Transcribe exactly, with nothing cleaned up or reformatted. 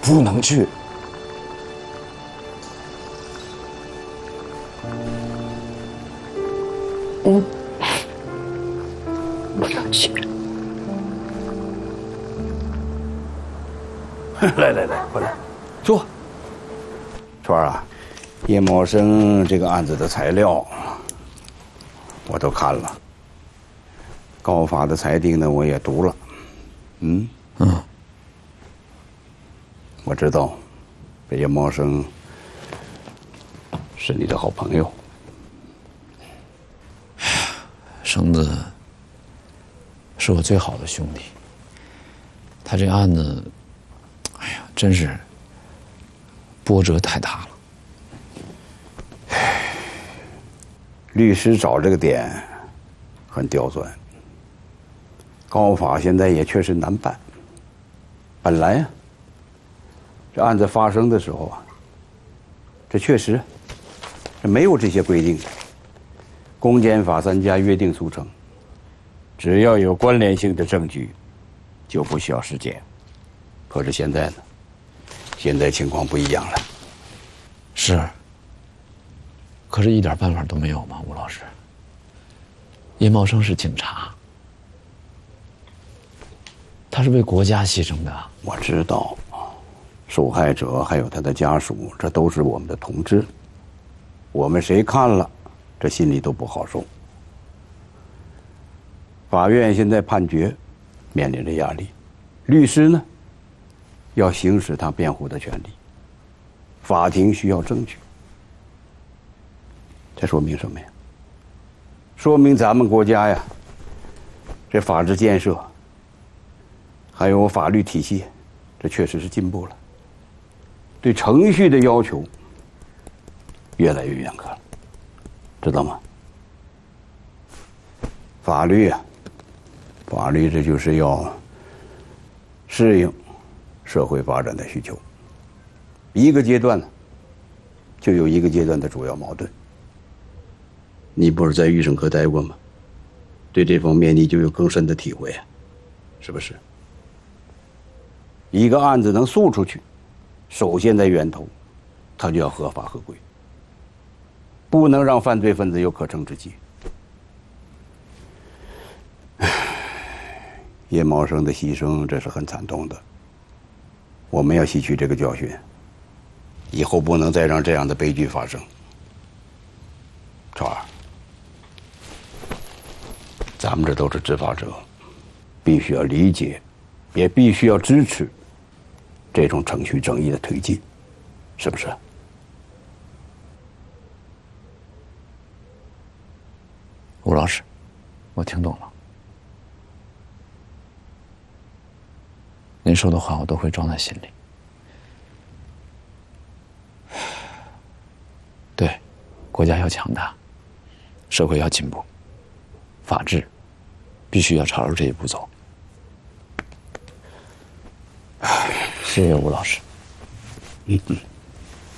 不能去。 嗯，不能去。 来来来，快来，坐。川儿啊，叶茂生这个案子的材料我都看了，高法的裁定呢我也读了。嗯嗯，我知道，这叶茂生是你的好朋友。 生子是我最好的兄弟，他这案子，哎呀，真是波折太大了。 律师找这个点很刁钻，高法现在也确实难办。本来呀、啊，这案子发生的时候啊，这确实这没有这些规定的。公检法三家约定俗成，只要有关联性的证据，就不需要尸检。可是现在呢，现在情况不一样了。 是，可是一点办法都没有吗，吴老师？叶茂生是警察，他是为国家牺牲的。 我知道，受害者还有他的家属，这都是我们的同志，我们谁看了，这心里都不好受。法院现在判决，面临着压力，律师呢，要行使他辩护的权利，法庭需要证据。这说明什么呀？说明咱们国家呀，这法治建设，还有法律体系，这确实是进步了，对程序的要求越来越严苛了，知道吗？法律啊，法律这就是要适应社会发展的需求，一个阶段呢，就有一个阶段的主要矛盾。你不是在预审科待过吗？对这方面你就有更深的体会啊，是不是？一个案子能诉出去，首先在源头，它就要合法合规，不能让犯罪分子有可乘之机。叶茂生的牺牲，这是很惨痛的。我们要吸取这个教训，以后不能再让这样的悲剧发生。川儿，咱们这都是执法者，必须要理解，也必须要支持这种程序正义的推进，是不是？ 吴老师，我听懂了。您说的话我都会装在心里。对，国家要强大，社会要进步，法治必须要朝着这一步走。谢谢吴老师。 嗯嗯。